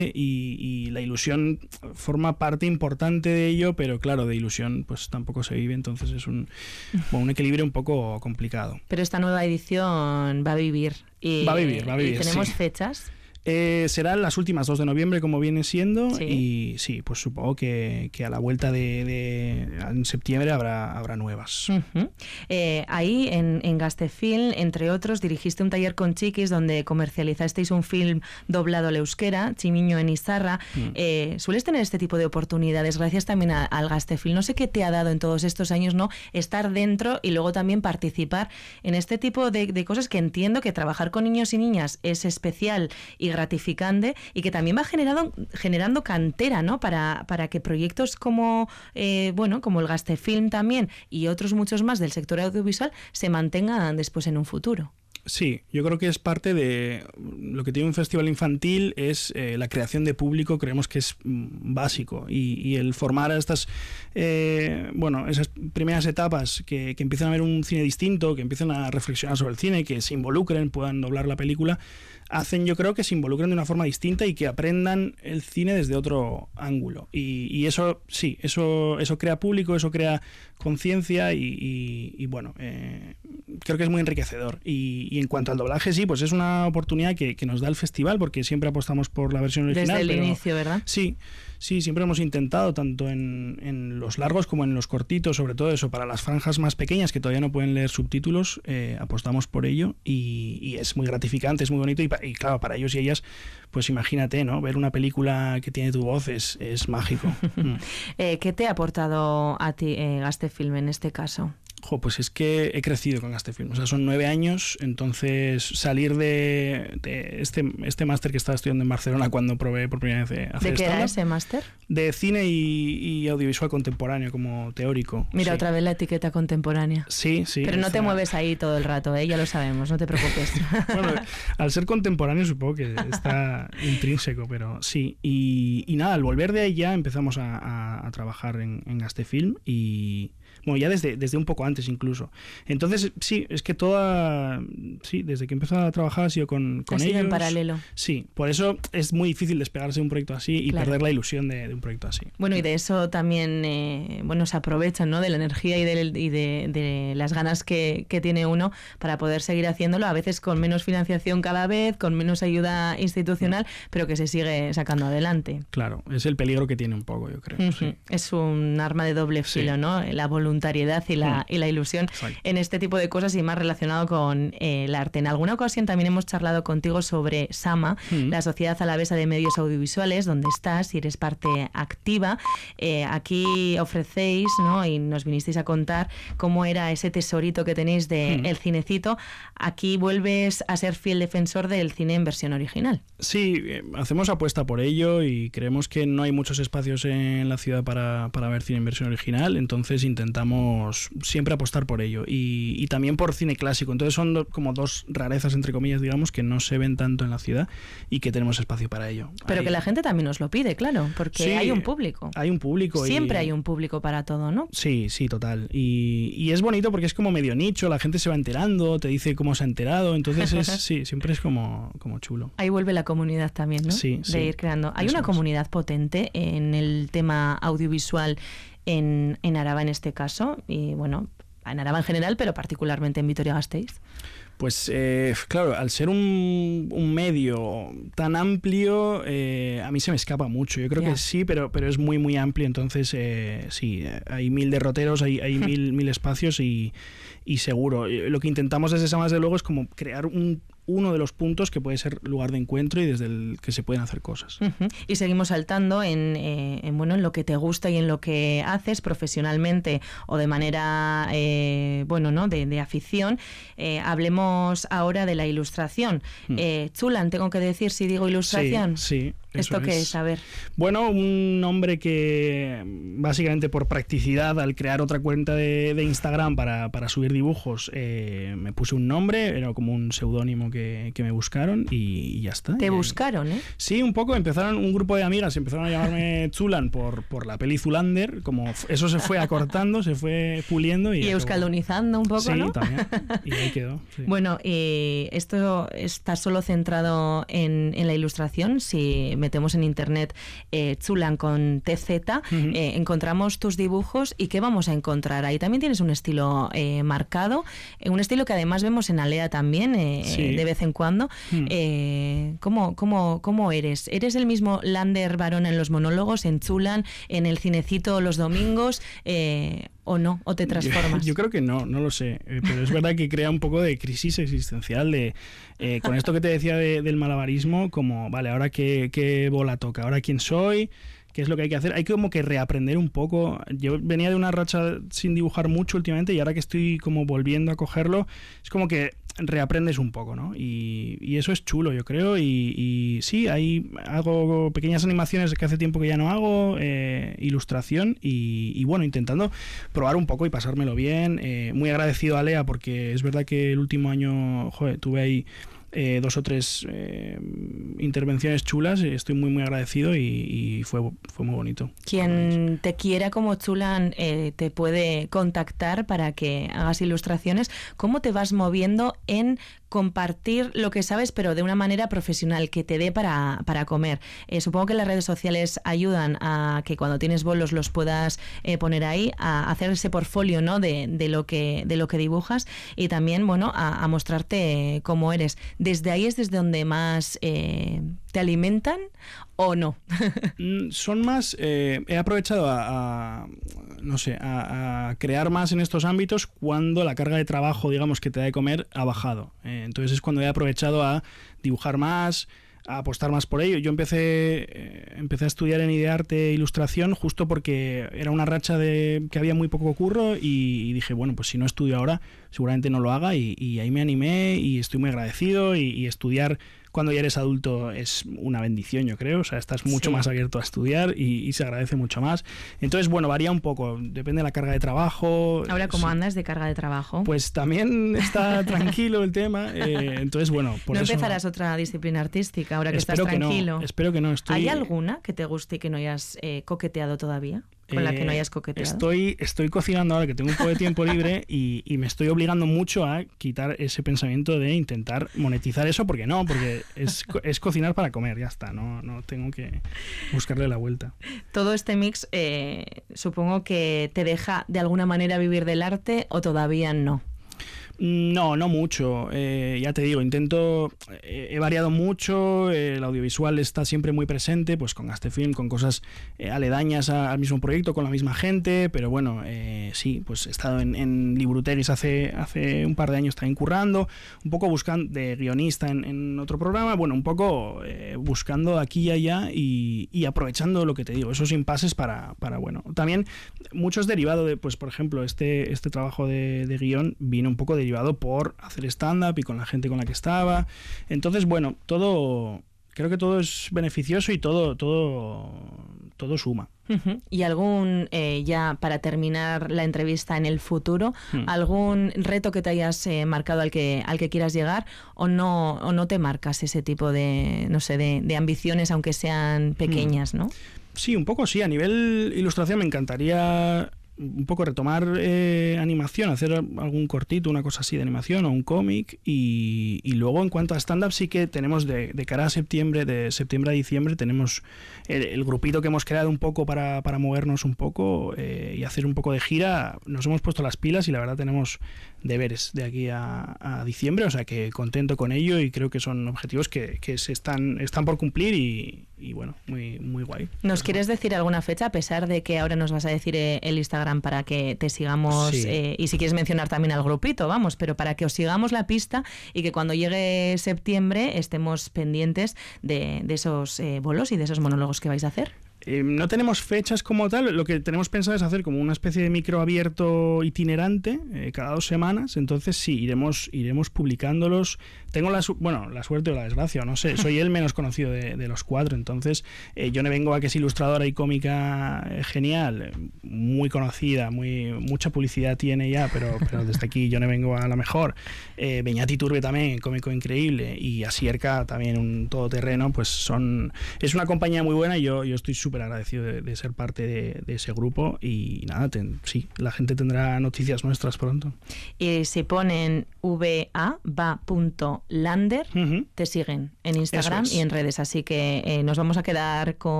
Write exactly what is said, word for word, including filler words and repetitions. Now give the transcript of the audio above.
Y, y la ilusión forma parte importante de ello, pero claro, de ilusión pues tampoco se vive, entonces es un, bueno, un equilibrio un poco complicado. Pero esta nueva edición va a vivir. Y, va a vivir, va a vivir, ¿y tenemos sí. fechas? Eh, serán las últimas dos de noviembre, como viene siendo, sí. y sí, pues supongo que, que a la vuelta de, de en septiembre habrá, habrá nuevas. Uh-huh. Eh, ahí en, en Gastefilm, entre otros, dirigiste un taller con chiquis donde comercializasteis un film doblado al euskera, Chimiño en Izarra. Mm. Eh, ¿Sueles tener este tipo de oportunidades gracias también a, al Gastefilm? No sé qué te ha dado en todos estos años, ¿no? Estar dentro y luego también participar en este tipo de, de cosas que entiendo que trabajar con niños y niñas es especial y gratificante y que también va generado, generando cantera, ¿no? Para, para que proyectos como eh, bueno, como el Gastefilm también y otros muchos más del sector audiovisual se mantengan después en un futuro. Sí, yo creo que es parte de lo que tiene un festival infantil, es eh, la creación de público, creemos que es mm, básico, y, y el formar a estas eh, bueno, esas primeras etapas que, que empiezan a ver un cine distinto, que empiezan a reflexionar sobre el cine, que se involucren, puedan doblar la película, hacen, yo creo, que se involucren de una forma distinta y que aprendan el cine desde otro ángulo. Y, y eso, sí, eso, eso crea público, eso crea conciencia y, y, y bueno, eh, creo que es muy enriquecedor. Y, y en cuanto al doblaje, sí, pues es una oportunidad que, que nos da el festival, porque siempre apostamos por la versión original. Desde el pero, inicio, ¿verdad? Sí, sí, siempre hemos intentado, tanto en, en los largos como en los cortitos, sobre todo eso, para las franjas más pequeñas que todavía no pueden leer subtítulos, eh, apostamos por ello y, y es muy gratificante, es muy bonito y, y claro, para ellos y ellas, pues imagínate, ¿no? Ver una película que tiene tu voz es, es mágico. mm. eh, ¿Qué te ha aportado a ti eh, Gastefilm en este caso? Jo, pues es que he crecido con Gastefilm, o sea, son nueve años, entonces salir de, de este, este máster que estaba estudiando en Barcelona cuando probé por primera vez hacer ¿De qué era ese máster? De cine y, y audiovisual contemporáneo como teórico. Mira, sí. Otra vez la etiqueta contemporánea. Sí, sí. Pero no esta... te mueves ahí todo el rato, ¿eh? Ya lo sabemos, no te preocupes. Bueno, al ser contemporáneo supongo que está intrínseco, pero sí. Y, y nada, al volver de ahí ya empezamos a, a, a trabajar en, en Gastefilm y... Bueno, ya desde, desde un poco antes incluso. Entonces, sí, es que toda... Sí, desde que empezó a trabajar ha sido con, con ha sido ellos. en paralelo. Sí, por eso es muy difícil despegarse de un proyecto así y claro. perder la ilusión de, de un proyecto así. Bueno, y de eso también, eh, bueno, se aprovechan, ¿no? De la energía y de, y de, de las ganas que, que tiene uno para poder seguir haciéndolo, a veces con menos financiación cada vez, con menos ayuda institucional, mm. pero que se sigue sacando adelante. Claro, es el peligro que tiene un poco, yo creo. Uh-huh. Sí. Es un arma de doble filo, sí. ¿no? La voluntariedad y la, mm. y la ilusión Exacto. en este tipo de cosas y más relacionado con eh, el arte. En alguna ocasión también hemos charlado contigo sobre SAMA, mm. la Sociedad Alavesa de Medios Audiovisuales, donde estás y eres parte activa. Eh, aquí ofrecéis, ¿no? Y nos vinisteis a contar cómo era ese tesorito que tenéis de mm. El Cinecito. Aquí vuelves a ser fiel defensor del cine en versión original. Sí, eh, hacemos apuesta por ello y creemos que no hay muchos espacios en la ciudad para, para ver cine en versión original, entonces intentamos siempre apostar por ello y, y también por cine clásico. Entonces son do, como dos rarezas, entre comillas, digamos, que no se ven tanto en la ciudad y que tenemos espacio para ello. Pero hay... que la gente también nos lo pide, claro, porque sí, hay un público. Hay un público. Siempre y... hay un público para todo, ¿no? Sí, sí, total. Y, y es bonito porque es como medio nicho, la gente se va enterando, te dice cómo se ha enterado, entonces es, sí, siempre es como, como chulo. Ahí vuelve la comunidad también, ¿no? Sí, de sí. ir creando. Hay Eso una es. comunidad potente en el tema audiovisual en, en Araba en este caso, y bueno, en Araba en general, pero particularmente en Vitoria-Gasteiz. Pues eh, claro, al ser un, un medio tan amplio, eh, a mí se me escapa mucho. Yo creo yeah. que sí, pero, pero es muy, muy amplio. Entonces, eh, sí, hay mil derroteros, hay, hay mil, mil espacios y, y seguro. Lo que intentamos desde SAMA, desde luego, es como crear un... uno de los puntos que puede ser lugar de encuentro y desde el que se pueden hacer cosas. Uh-huh. Y seguimos saltando en, eh, en, bueno, en lo que te gusta y en lo que haces profesionalmente o de manera eh, bueno, ¿no? de, de afición. Eh, hablemos ahora de la ilustración. Mm. Eh, Chulan, tengo que decir si digo ilustración. Sí, sí. ¿Esto Eso qué es. es? A ver. Bueno, un nombre que básicamente por practicidad, al crear otra cuenta de, de Instagram para, para subir dibujos, eh, me puse un nombre, era como un seudónimo que, que me buscaron y, y ya está. ¿Te y, buscaron, eh? Sí, un poco. Empezaron un grupo de amigas, empezaron a llamarme Chulan por, por la peli Zulander, como eso se fue acortando, se fue puliendo. Y, y euskaldunizando un poco, sí, ¿no? Sí, también. Y ahí quedó. Sí. Bueno, eh, ¿esto está solo centrado en, en la ilustración? Si metemos en internet eh, Tzulan con T Z, uh-huh. eh, encontramos tus dibujos y ¿qué vamos a encontrar? Ahí también tienes un estilo eh, marcado, eh, un estilo que además vemos en Alea también, eh, sí. de vez en cuando. Uh-huh. Eh, ¿cómo, cómo, ¿Cómo eres? ¿Eres el mismo Lander Barona en los monólogos, en Tzulan, en el cinecito los domingos? Eh, ¿O no? ¿O te transformas? Yo, yo creo que no, no lo sé. Eh, pero es verdad que crea un poco de crisis existencial de eh, con esto que te decía de, del malabarismo, como, vale, ahora qué, qué bola toca, ahora quién soy, qué es lo que hay que hacer. Hay que como que reaprender un poco. Yo venía de una racha sin dibujar mucho últimamente y ahora que estoy como volviendo a cogerlo, es como que reaprendes un poco, ¿no? Y, y eso es chulo, yo creo. Y, y sí, ahí hago pequeñas animaciones que hace tiempo que ya no hago, eh, ilustración y, y bueno, intentando probar un poco y pasármelo bien. Eh, muy agradecido a Lea porque es verdad que el último año, joder, tuve ahí Eh, dos o tres eh, intervenciones chulas, estoy muy muy agradecido y, y fue, fue muy bonito. Quien te quiera como Tzulan eh, te puede contactar para que hagas ilustraciones. ¿Cómo te vas moviendo en compartir lo que sabes, pero de una manera profesional, que te dé para, para comer? Eh, supongo que las redes sociales ayudan a que cuando tienes bolos los puedas eh, poner ahí, a hacer ese portfolio, ¿no? de, de, lo que, de lo que dibujas y también, bueno, a, a mostrarte cómo eres. ¿Desde ahí es desde donde más eh, te alimentan o no? Son más... Eh, he aprovechado a, a no sé, a, a crear más en estos ámbitos cuando la carga de trabajo, digamos, que te da de comer ha bajado. Eh, entonces es cuando he aprovechado a dibujar más, a apostar más por ello. Yo empecé, eh, empecé a estudiar en Idearte e Ilustración justo porque era una racha de que había muy poco curro y, y dije, bueno, pues si no estudio ahora, seguramente no lo haga y, y ahí me animé y estoy muy agradecido y, y estudiar cuando ya eres adulto es una bendición, yo creo. O sea, estás mucho sí. más abierto a estudiar y, y se agradece mucho más. Entonces, bueno, varía un poco. Depende de la carga de trabajo. Ahora, ¿cómo sí. andas de carga de trabajo? Pues también está tranquilo el tema. Eh, entonces, bueno, por ¿No eso... empezarás otra disciplina artística ahora que espero estás tranquilo? Que no, espero que no. Estoy... ¿Hay alguna que te guste y que no hayas eh, coqueteado todavía? ¿Con la que no hayas coqueteado? Estoy, estoy cocinando ahora que tengo un poco de tiempo libre y, y me estoy obligando mucho a quitar ese pensamiento de intentar monetizar eso, porque no, porque es, es cocinar para comer, ya está, no, no tengo que buscarle la vuelta. Todo este mix eh, supongo que te deja de alguna manera vivir del arte o todavía no. No, no mucho. Eh, ya te digo, intento, eh, he variado mucho, eh, el audiovisual está siempre muy presente, pues con Gastefilm, con cosas eh, aledañas a, al mismo proyecto, con la misma gente, pero bueno, eh, sí, pues he estado en, en Libruteris hace, hace un par de años también currando, un poco buscando de guionista en, en otro programa, bueno, un poco eh, buscando aquí y allá y, y aprovechando lo que te digo, esos impases para, para bueno, también muchos derivados de, pues por ejemplo, este, este trabajo de, de guión vino un poco derivado por hacer stand-up y con la gente con la que estaba. Entonces, bueno, todo, creo que todo es beneficioso y todo, todo, todo suma. Uh-huh. ¿Y algún, eh, ya para terminar la entrevista en el futuro, hmm. algún reto que te hayas eh, marcado al que, al que quieras llegar o no, o no te marcas ese tipo de, no sé, de, de ambiciones, aunque sean pequeñas, hmm. ¿no? Sí, un poco sí. A nivel ilustración me encantaría un poco retomar eh, animación, hacer algún cortito, una cosa así de animación o un cómic y, y luego en cuanto a stand-up sí que tenemos de, de cara a septiembre, de septiembre a diciembre tenemos el, el grupito que hemos creado un poco para, para movernos un poco eh, y hacer un poco de gira. Nos hemos puesto las pilas y la verdad tenemos deberes de aquí a, a diciembre, o sea que contento con ello y creo que son objetivos que, que se están, están por cumplir y, y bueno, muy, muy guay. ¿Nos quieres decir alguna fecha a pesar de que ahora nos vas a decir eh, el Instagram para que te sigamos sí. eh, y si quieres mencionar también al grupito, vamos, pero para que os sigamos la pista y que cuando llegue septiembre estemos pendientes de, de esos eh, bolos y de esos monólogos que vais a hacer? Eh, no tenemos fechas como tal, lo que tenemos pensado es hacer como una especie de micro abierto itinerante eh, cada dos semanas, entonces sí, iremos iremos publicándolos. Tengo la, su- bueno, la suerte o la desgracia, no sé, soy el menos conocido de, de los cuatro, entonces eh, yo me vengo a que es ilustradora y cómica eh, genial, eh, muy conocida, muy mucha publicidad tiene ya, pero, pero desde aquí yo me vengo a la mejor. Eh, Beñat Iturbe también, cómico increíble, y Asierka también un todoterreno, pues son es una compañía muy buena y yo, yo estoy súper súper agradecido de, de ser parte de, de ese grupo y nada, ten, sí, la gente tendrá noticias nuestras pronto. Y si ponen va, va.lander, uh-huh. te siguen en Instagram es. y en redes, así que eh, nos vamos a quedar con